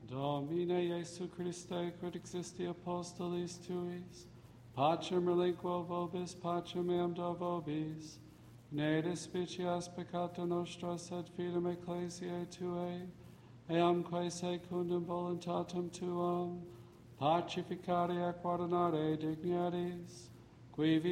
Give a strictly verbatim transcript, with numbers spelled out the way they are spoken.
Domine Iesu Christe, quid existi apostolis tuis, pacem relinquo vobis, pacem meam do vobis, ne despicias peccata nostra, sed fidem ecclesiae tuae, eamque secundum voluntatem tuam, pacificare et guardare dignities, qui